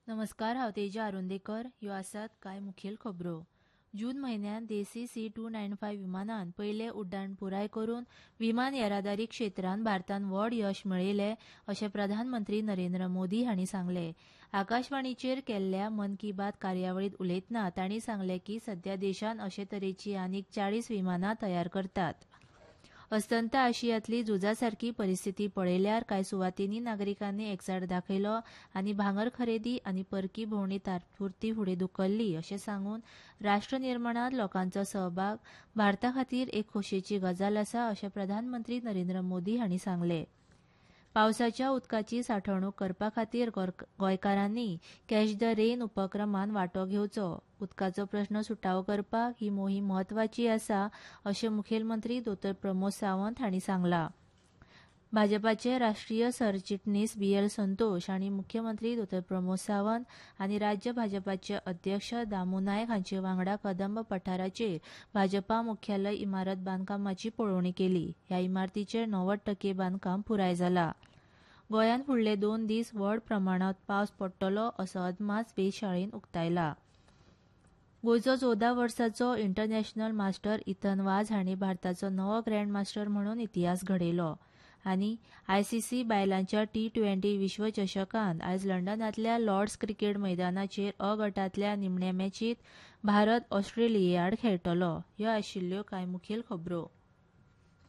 नमस्कार, हांव तेजा आरुंदेकर. ह्यो आसात कांय मुखेल खबरो. जून म्हयन्यात देसी C-295 विमानान पयले उड्डाण पुराय करून विमान येरादारी क्षेत्रांत भारतान व्हड यश मेळयलें अशें प्रधानमंत्री नरेंद्र मोदी हांणी सांगलें. आकाशवाणीचेर केल्ल्या मन की बात कार्यावळींत उलयतना तांणी सांगलें की सध्या देशान अशे तरेची आनीक 40 विमानां तयार करतात. अस्तंत आशियांतली झुजासारकी परिस्थिती पळयल्यार कांय सुवातींनी नागरिकांनी एकचार दाखयलो आनी भांगर खरेदी आनी परकी भोंवडी तात्पुरती फुडें धुकल्ली अशें सांगून राष्ट्र निर्माणांत लोकांचो सहभाग भारता खातीर एक खोशयेची गजाल आसा अशें प्रधानमंत्री नरेंद्र मोदी हांणी सांगलें. पावसाच्या उदकाची साठवणूक करपा खातीर गोंयकारांनी कॅच द रेन उपक्रमान वांटो घेवचो. उदकाचो प्रस्न सुटावो करपाक ही मोहीम म्हत्वाची आसा अशें मुखेलमंत्री दोतोर प्रमोद सावंत हांणी सांगलां. भाजपाचे राष्ट्रीय सरचिटणीस BL संतोष आनी मुख्यमंत्री दोतोर प्रमोद सावंत आनी राज्य भाजपाचे अध्यक्ष दामू नायक हांचे वांगडा कदंब पठाराचेर भाजपा मुख्यालय इमारत बांदकामाची पळोवणी केली. ह्या इमारतीचेर 90% बांदकाम पुराय जालां. गोंयांत फुडले 2 दीस व्हड प्रमाणांत पावस पडटलो असो अदमास वेधशाळेन उक्तायला. गोंयचो 14 वर्साचो इंटरनॅशनल मास्टर इथन वाझ हांणी भारताचो नवो ग्रँड मास्टर म्हणून इतिहास घडयलो. आनी ICC बायलांच्या T20 विश्वचषकांत आयज लंडनांतल्या लॉर्ड्स क्रिकेट मैदानाचेर अ गटांतल्या निमणे मॅचींत भारत ऑस्ट्रेलिये आड खेळटलो. ह्यो आशिल्ल्यो कांय मुखेल खबरो.